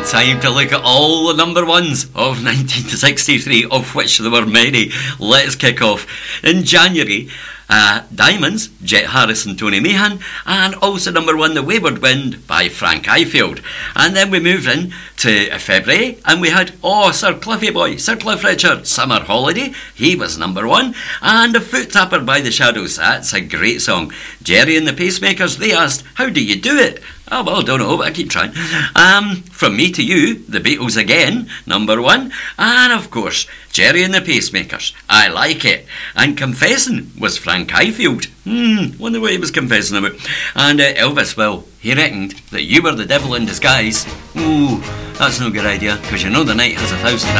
Time to look at all the number ones of 1963, of which there were many. Let's kick off. In January, Diamonds, Jet Harris and Tony Meehan, and also number one, The Wayward Wind by Frank Ifield. And then we moved in to February, and we had, Sir Cliffy Boy, Sir Cliff Richard, Summer Holiday, he was number one, and The Foot Tapper by the Shadows, that's a great song. Jerry and the Pacemakers, they asked, how do you do it? Oh, well, don't know, but I keep trying. From Me to You, The Beatles again, number one. And, of course, Jerry and the Pacemakers, I Like It. And Confessing was Frank Ifield. Wonder what he was confessing about. And Elvis, well, he reckoned that you were the devil in disguise. Ooh, that's no good idea, because you know the night has 1,000